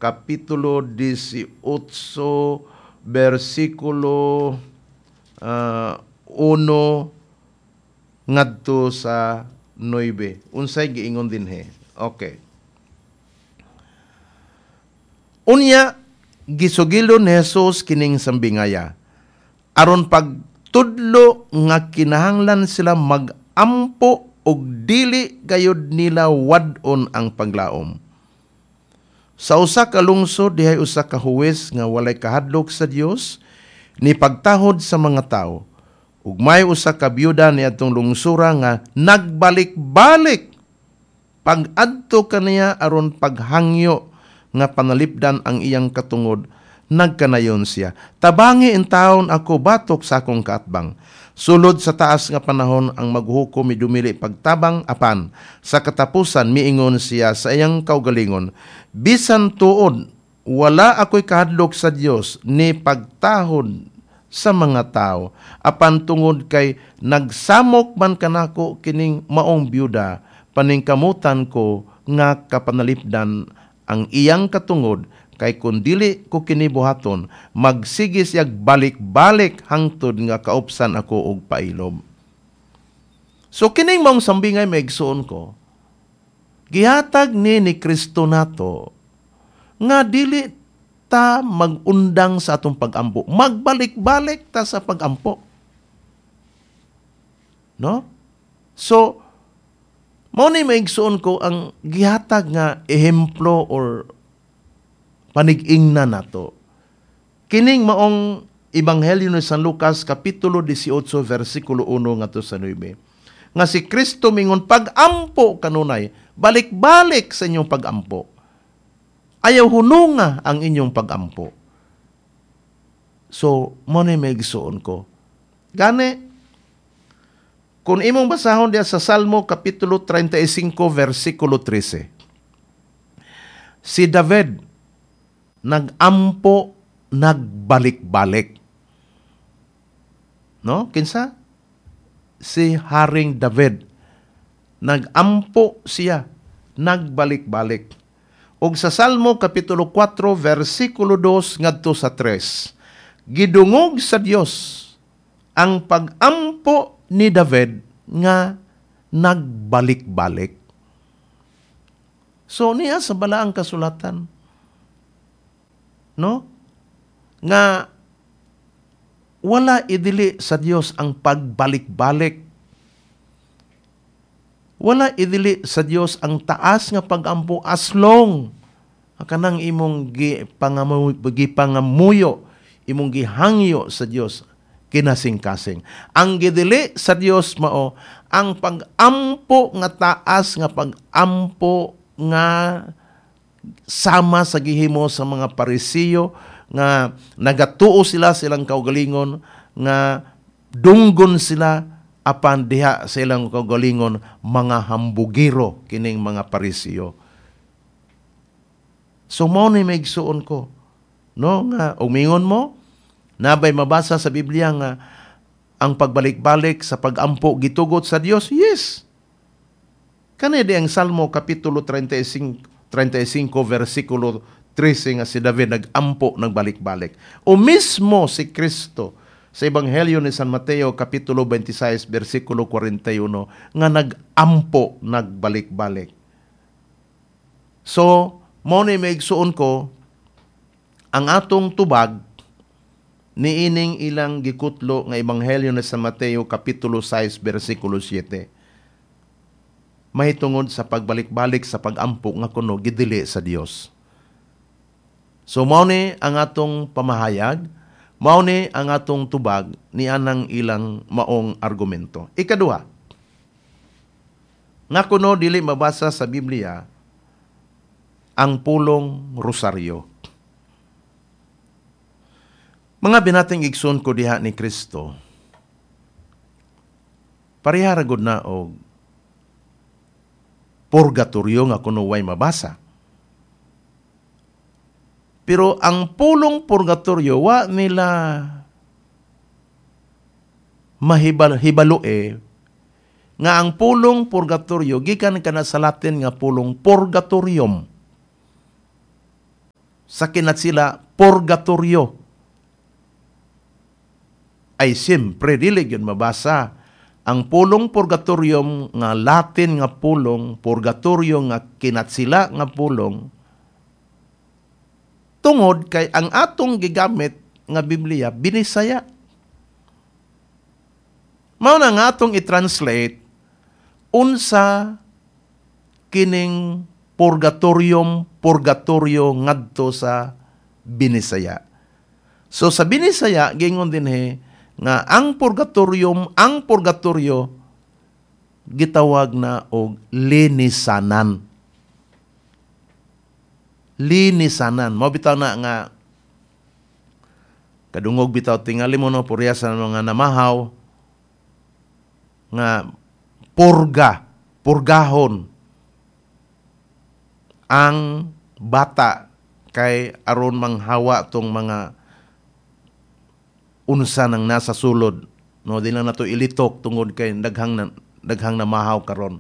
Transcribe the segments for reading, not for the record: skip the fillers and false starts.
Kapitulo 18, versikulo 1 ngadto sa 9. Unsay giingon dinhi? Okay. Unya, gisugilo ni Jesus kining sambingaya. Aron pagtudlo nga kinahanglan sila magampo og dili gayud nila wadon ang paglaom. Sa usa ka lungsod dihay usa ka huwes nga walay kahadlok sa Dios ni pagtahod sa mga tao. Ug may usa ka byuda niadtong lungsura nga nagbalik-balik pag-adto kaniya aron paghangyo nga panalipdan ang iyang katungod. Nagkanayon siya, tabangi in taon ako batok sa akong kaatbang. Sulod sa taas nga panahon ang maghukom midumili pagtabang apan. Sa katapusan miingon siya sa iyang kaugalingon, bisan tuod wala ako'y kahadlok sa Dios ni pagtahod sa mga tao. Apan tungod kay nagsamok man kanako kining maong byuda, paningkamutan ko nga kapanalipdan ang iyang katungod. Kay kung dili ko kinibuhaton, magsige siyag balik-balik hangtod nga kaupsan ako og pailob. So kining maong sambingay maigsuon ko, gihatag ni Kristo nato nga dili ta magundang sa atong pagampo. Magbalik-balik ta sa pagampo. No? So, mao ni maigsuon ko ang gihatag nga ehemplo or panig-ingna nato. Kining maong Ebanghelyo ni San Lucas, Kapitulo 18, versikulo 1 ngadto sa 9. Nga si Kristo mingon, pagampo kanunay, balik-balik sa inyong pagampo. Ayaw hununga ang inyong pagampo. So, mo ni maigsuon ko. Gani, kung imong basahon diya sa Salmo, Kapitulo 35, versikulo 13. Si David, nagampo, nagbalik-balik. No? Kinsa? Si Haring David. Nagampo siya, nagbalik-balik. Og sa Salmo Kapitulo 4, versikulo 2 ngadto sa 3. Gidungog sa Dios ang pagampo ni David nga nagbalik-balik. So niya sa balaang kasulatan, no? Nga wala idili sa Dios ang pagbalik-balik. Wala idili sa Dios ang taas nga pagampo as long kanang imong gipangamuyo, imong gihangyo sa Dios kinasing-kasing. Ang gidili sa Dios mao ang pagampo nga taas nga pagampo nga sama sa gihimo sa mga Parisiyo nga nagatuo sila silang kaugalingon nga dunggon sila apan diha sa ilang kaugalingon mga hambugiro kining mga Parisiyo. So mao ni maigsuon ko, no, nga umingon mo nabay mabasa sa Biblia nga ang pagbalik-balik sa pagampo gitugot sa Dios. Yes. Kani di ang Salmo Kapitulo 35 versikulo 13 nga si David nagampo, nagbalik-balik. O mismo si Kristo sa Ebanghelyo ni San Mateo Kapitulo 26 versikulo 41 nga nagampo, nagbalik-balik. So, mo ni maigsuon ko ang atong tubag niining ilang gikutlo nga Ebanghelyo ni San Mateo Kapitulo 6 versikulo 7. Mahitungod sa pagbalik-balik sa pagampo nga kuno gidili sa Dios. So mao ni ang atong pamahayag, mao ni ang atong tubag ni anang ilang maong argumento. Ikaduha, nga kuno dili mabasa sa Biblia ang pulong rosaryo. Mga binating igsoon ko diha ni Kristo, pareha ra gud na og purgatoryo nga kuno way mabasa. Pero ang pulong purgatoryo wa nila mahibalo nga ang pulong purgatoryo gikan kana sa Latin nga pulong purgatorium. sa kinat sila purgatorio. Ay siyempre, dili yun mabasa. Ang pulong purgatorium nga Latin nga pulong, purgatorio nga kinat sila nga pulong, tungod kay ang atong gigamit nga Biblia, binisaya. Mao na nga atong i-translate, unsa kining purgatorio ngadto sa binisaya. So sa binisaya, gingon din nga ang purgatorio gitawag na og linisanan. Linisanan. Mao bitaw na nga kadungog bitaw tingali mo no puryasan mga namahaw nga purgahon ang bata kay aron manghawa tong mga unsa nang nasa sulod, no, di lang nato ilitok tungod kay daghang na mahaw karon.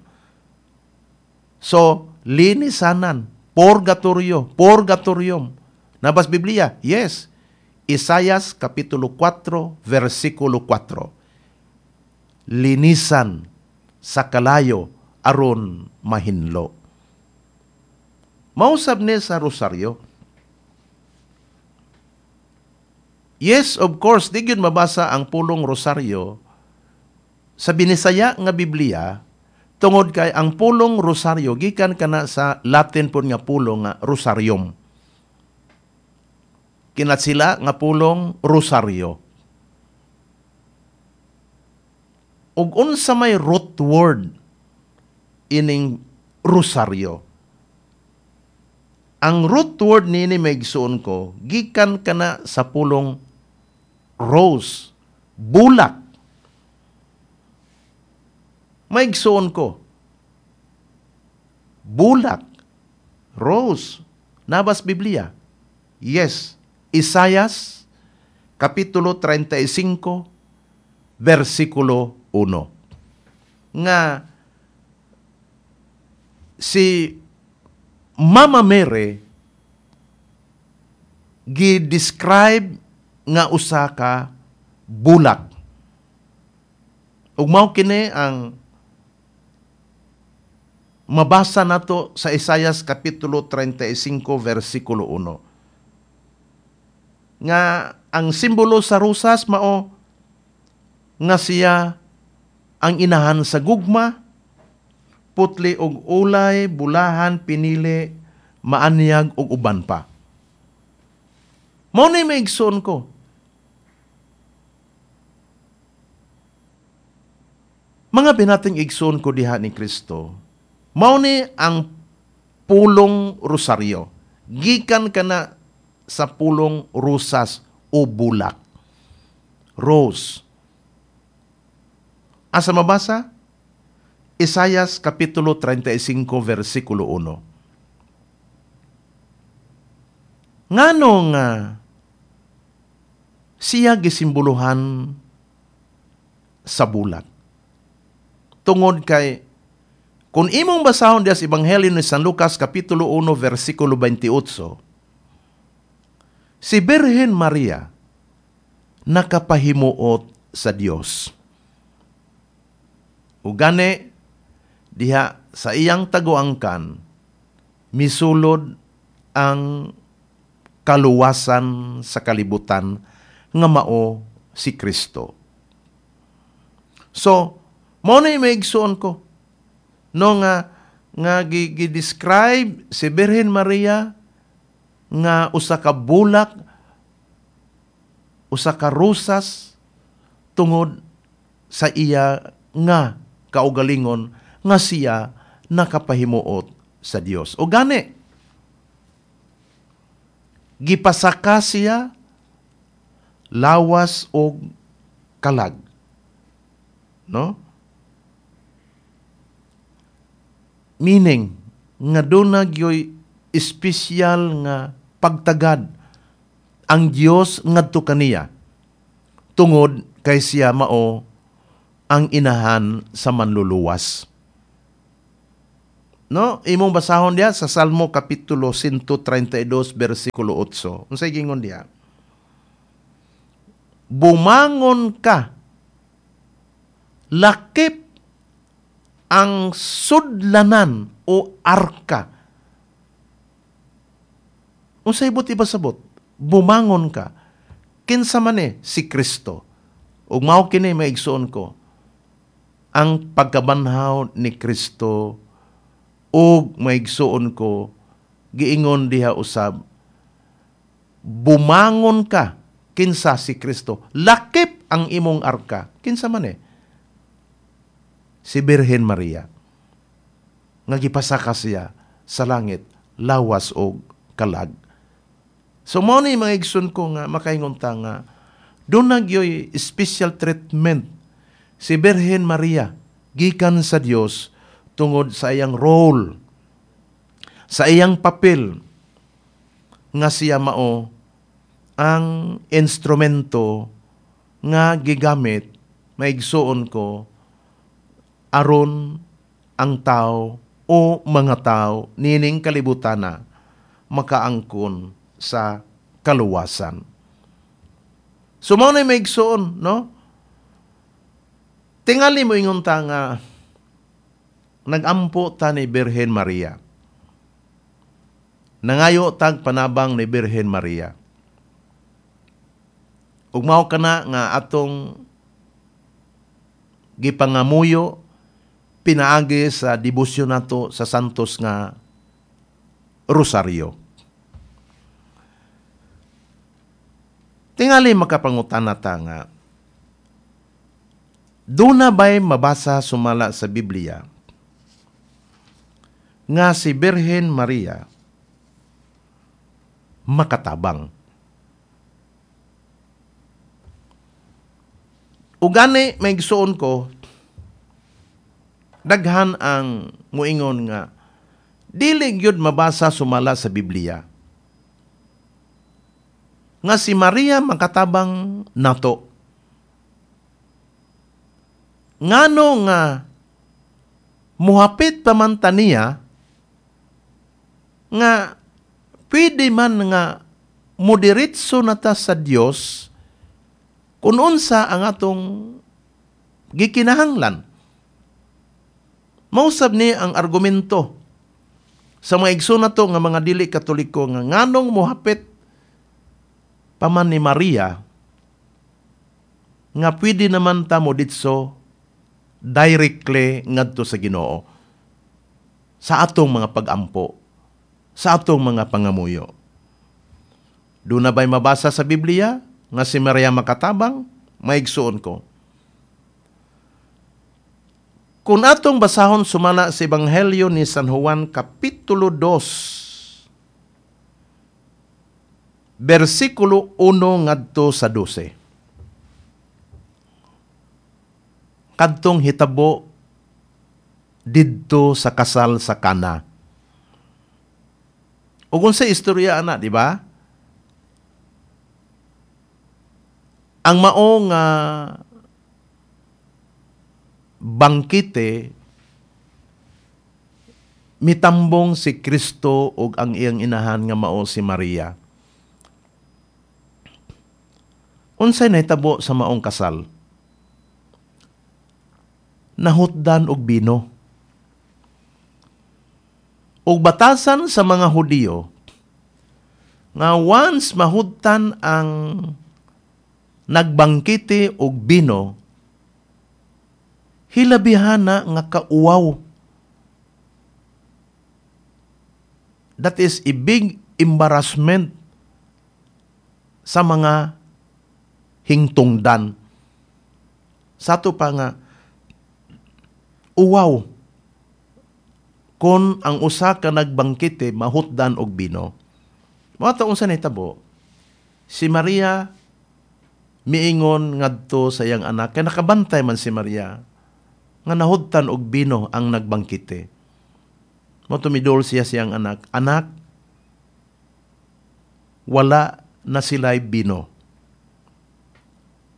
So linisanan, purgatorium. Nabas Biblia? Yes. Isaias kapitulo 4 versikulo 4. Linisan sa kalayo aron mahinlo. Mausab ni sa rosaryo. Yes, of course, di gyud mabasa ang pulong rosaryo sa binisaya nga Biblia, tungod kay ang pulong rosaryo gikan kana sa Latin pun nga pulong nga rosarium. Kinat sila nga pulong rosaryo. Ug unsa may root word ining rosaryo. Ang root word nini maigsuon ko, gikan kana sa pulong rose, bulak. Maigsuon ko, bulak, rose, nabas Biblia. Yes, Isaias, kapitulo 35, versikulo 1. Nga, si Mama Mary gi-describe nga usa ka bulak. Ug mao kini ang mabasa nato sa Isaias kapitulo 35 versikulo 1. Nga ang simbolo sa rusas mao nga siya ang inahan sa gugma, putli og ulay, bulahan, pinili, maanyag og uban pa. Mao ni maigsoon ko. Mga binating igsoon ko diha ni Kristo, mao ni ang pulong rosaryo. Gikan kana sa pulong rusas o bulak. Rose. Asa mabasa? Isaias kapitulo 35 versikulo 1. Ngano nga siya gisimbolohan sa bulak. Tungod kay kung imong basahon diya sa Ebanghelyo ni San Lucas kapitulo 1 versikulo 28, si Birhen Maria nakapahimuot sa Dios. Ugani diha sa iyang taguangkan misulod ang kaluwasan sa kalibutan nga mao si Kristo. So, mao na maigsuon ko no nga gi-describe si Birhen Maria nga usa ka bulak, usa ka rusas tungod sa iya nga kaugalingon nga siya nakapahimuot sa Dios. O gani, gipasaka siya lawas o kalag. No? Meaning, nga doon na gyo'y espesyal nga pagtagad ang Dios ngadto kaniya tungod kay siya mao ang inahan sa manluluwas. No, imong basahon diya sa Salmo kapitulo 132 bersikulo 8. Unsay gingon diya? Bumangon ka, lakip ang sudlanan o arka. Unsay buti pasabot? Bumangon ka. Kinsa man si Kristo. Ug mao kini maigsuon ko. Ang pagkabanhaw ni Kristo ug maigsuon ko giingon diha usab, bumangon ka kinsa si Kristo. Lakip ang imong arka. Kinsa man si Birhen Maria. Nga gipasaka siya sa langit, lawas og kalag. So mao ni mga igsoon ko nga makaingon ta nga doon nagyoy special treatment si Birhen Maria gikan sa Dios tungod sa iyang role, sa iyang papel nga siya mao ang instrumento nga gigamit maigsuon ko aron ang tao o mga tao nining kalibutana makaangkon sa kaluwasan. So mao na maigsuon, no? Tingali mo ingon ta nga nagampo ta ni Birhen Maria. Nangayo tag panabang ni Birhen Maria. Ug mao kana nga atong gipangamuyo pinaagi sa debosyon nato sa santos nga rosaryo. Tingali makapangutan nata nga doon na ba'y mabasa sumala sa Biblia nga si Birhen Maria makatabang. Ugani may gisuon ko, daghan ang muingon nga dili gyud mabasa sumala sa Biblia nga si Maria makatabang nato. Ngano nga muhapit pa man taniya nga pwede man nga mudiritso nata sa Dios kung unsa ang atong gikinahanglan. Mausab ni ang argumento sa mga igsoon nato nga mga dili Katoliko nga nganong muhapit paman ni Maria nga pwede naman ta moditso directly ngadto sa Ginoo sa atong mga pagampo, sa atong mga pangamuyo. Doon na ba'y mabasa sa Biblia nga si Maria makatabang? Maigsuon ko. Kung atong basahon sumala sa Ebanghelyo ni San Juan kapitulo 2 bersikulo 1 ngadto sa 12. Kadtong hitabo didto sa kasal sa Kana. O kung sa istorya ana, di ba? Ang maong bangkite mitambong si Kristo ug ang iyang inahan nga mao si Maria. Unsay nahitabo sa maong kasal? Nahutdan og bino. Ug batasan sa mga Hudiyo nga once mahutdan ang nagbangkite og bino, hilabihana nga kauwaw. That is a big embarrassment sa mga hingtungdan. Sato pa nga uwaw kon ang usa ka nagbangkite mahutdan og bino. Mao ta unsa nahitabo? Si Maria miingon ngadto sa iyang anak kay nakabantay man si Maria nga nahutdan og bino ang nagbangkite. Mao tumidol siya siyang anak, "Anak, wala na sila'y bino."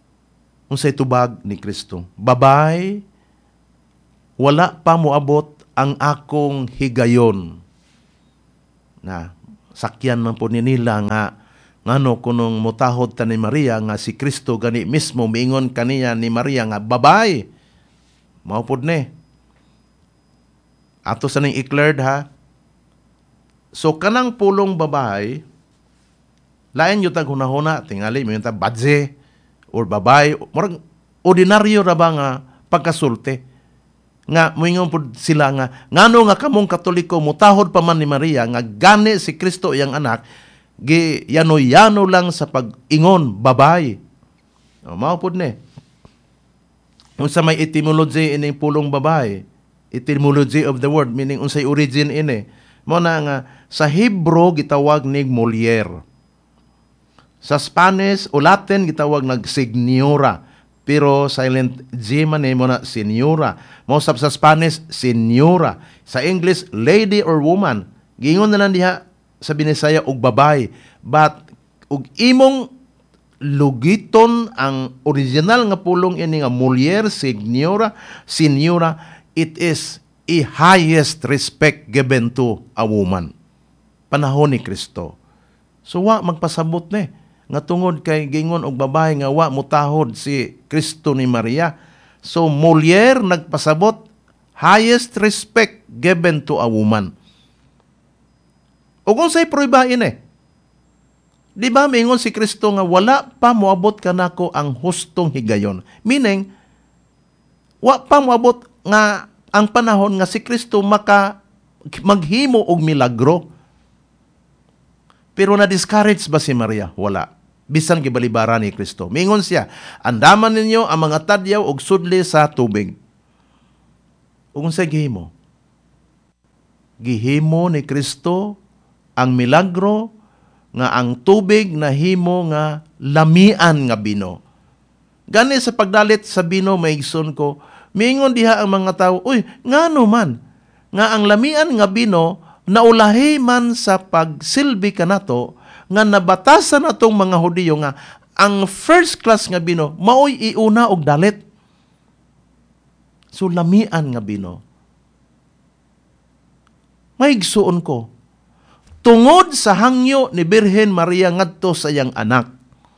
Unsay tubag ni Kristo? "Babay, wala pa moabot ang akong higayon. Na sakyan man po ni nila nga ngano kunong mutahod ta ni Maria nga si Kristo gani mismo miingon kaniya ni Maria nga babay. Mao pud ni. Ato sa ning declared ha. So kanang pulong babae lain yung tag hunahuna tingali mo yung tag badze or babay murag ordinaryo ra ba nga pagkasulti nga moingon pud sila nga ngano nga kamong Katoliko mutahod pa man ni Maria nga gani si Kristo iyang anak gi yano-yano lang sa pag-ingon babay. Mao pud ni. Unsa may etymology ining pulong babae? Etymology of the word meaning unsay origin ini? Mo na nga sa Hebro gitawag nig Molière. Sa Spanish o Latin gitawag nag señora. Pero silent G man mo na señora. Mo sa Spanish señora. Sa English lady or woman. Giingon na lang diha sa Binisaya og babay. But og imong lugiton ang original nga pulong ini nga Molière, señora, it is a highest respect given to a woman. Panahon ni Kristo. So wa magpasabot ni nga tungod kay gingon og babae nga wa mutahod si Kristo ni Maria. So Molière nagpasabot highest respect given to a woman. O kung sa'y pruiba ini, di ba mingon si Kristo nga wala pa moabot kanako ang hustong higayon. Meaning, wa pa moabot nga ang panahon nga si Kristo maghimo og milagro. Pero na-discourage ba si Maria? Wala. Bisan gibalibara ni Kristo. Mingon siya, andaman ninyo ang mga tadyaw og sudli sa tubig. O kung sa gihimo? Gihimo ni Kristo ang milagro nga ang tubig na himo nga lamian nga bino. Gani sa pagdalit sa bino maigsoon ko, mingon diha ang mga tao, uy, ngano man nga ang lamian nga bino naulahi man sa pagsilbi kanato nga nabatasan natong mga Hudiyo nga ang first class nga bino maoy iuna og dalit. So lamian nga bino. Maigsuon ko, tungod sa hangyo ni Birhen Maria ngadto sa iyang anak,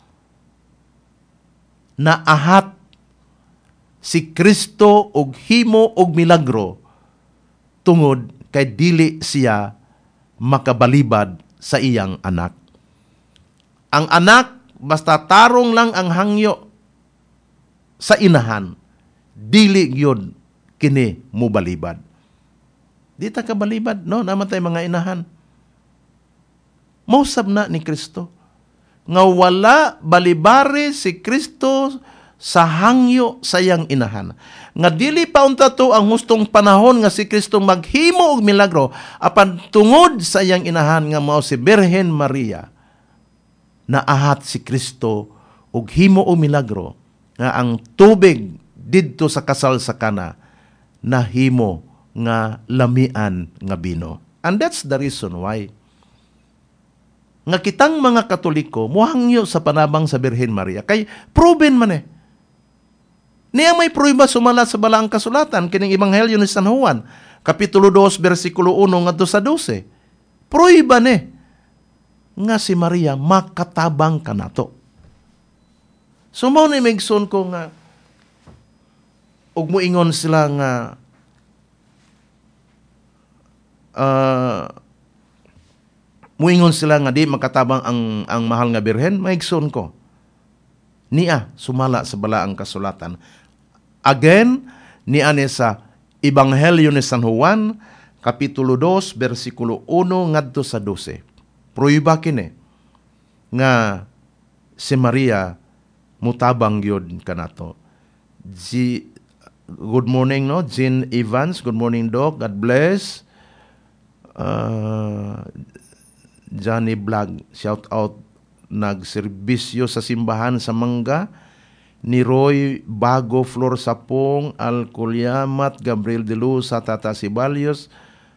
na ahat si Kristo og himo og milagro tungod kay dili siya makabalibad sa iyang anak. Ang anak basta tarong lang ang hangyo sa inahan, dili gyud kini mobalibad. Di ta kabalibad, no? Namatay mga inahan. Mausab na ni Kristo nga wala balibari si Kristo sa hangyo sa iyang inahan. Nga dili pa unta to ang hustong panahon nga si Kristo maghimo og milagro apan tungod sa iyang inahan nga mao si Birhen Maria. Naahat si Kristo og himo og milagro nga ang tubig didto sa kasal sa Kana nahimo nga lamian nga bino. And that's the reason why nga kitang mga Katoliko muhangyo sa panabang sa Birhen Maria kay proven man eh. Niya may pruiba sumala sa balaang kasulatan kining Ebanghelyo ni San Juan kapitulo 2 bersikulo 1 ngadto sa 12. Pruiba ni nga si Maria makatabang kanato. So mao ni megson ko nga ug moingon sila nga muingon sila nga di makatabang ang mahal nga birhen, maigsoon ko. Niya sumala sa balaang kasulatan. Again, niya ni sa Ebanghelyo ni San Juan, kapitulo 2, bersikulo 1 ngadto sa 12. Pruiba kini nga si Maria mutabang gyud kanato. Good morning, no? Jean Evans, good morning, Doc. God bless. Johnny Vlog, shout out, nagserbisyo sa simbahan sa Mangga, ni Roy Bago Flor Sapong, Alcolyamat, Gabriel de Luz, sa Tata Sibalios,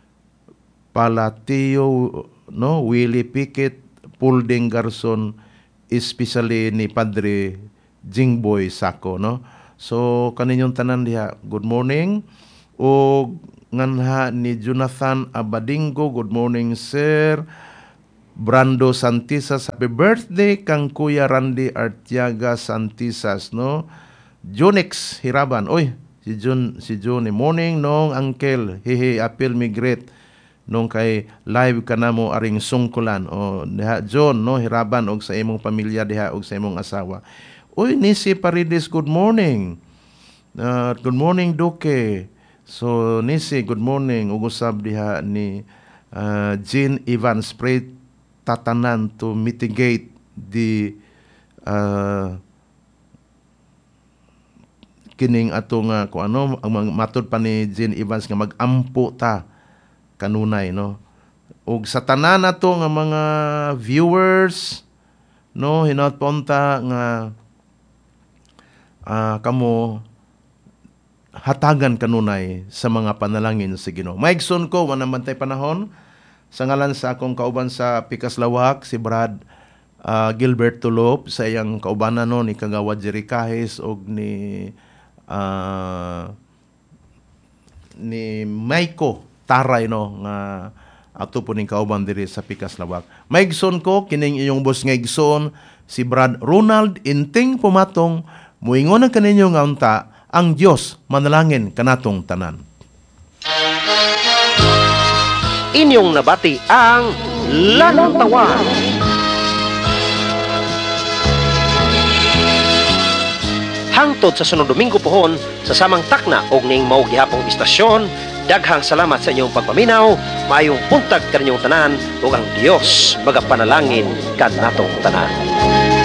Palatio, no, Willie Pickett, Pulding Garson, especially ni Padre Jingboy Sako, no. So kaninyong tanan diha, good morning. O nganha ni Jonathan Abadingo. Good morning, sir. Brando Santisas, happy birthday kang Kuya Randy Artiaga Santisas, no? Jonix Hiraban, oy, si John, morning nong uncle, hehe, apil mi great nung kay live ka na mo aring sungkulan. O diha John, no, Hiraban og sa imong pamilya diha og sa imong asawa. Oy, Nisi Paredes, good morning. Good morning, Duke. So Nisi, good morning. Ug usab diha ni Jean Evans, pray tatanan to mitigate the kining ato nga kung ano ang matod pa ni Jean Evans nga magampo ta kanunay, no, ug sa tanan nato nga mga viewers, no, hinaponta nga kamo hatagan kanunay sa mga panalangin sa Ginoo. Maigsoon ko wala man tay panahon sa ngalan sa akong kauban sa Pikas Lawak, si Brad Gilbert Tulop, sa iyang kaubanan no, ni Kagawad Jerry Kahis og ni Maiko Taray, no, nga ato po ning kauban diri sa Pikas Lawak. Maigsoon ko kining iyong boss nga igsoon si Brad Ronald Inting Pumatong, muingon ang kaninyo nga unta, ang Dios manalangin kanatong tanan. Inyong nabati ang Lantawan. Hangtod sa sunod Domingo pohon sa samang takna og ning mao gihapong istasyon, daghang salamat sa inyong pagpaminaw. Maayong buntag kaninyong tanan ug ang Dios magapanalangin kanatong tanan.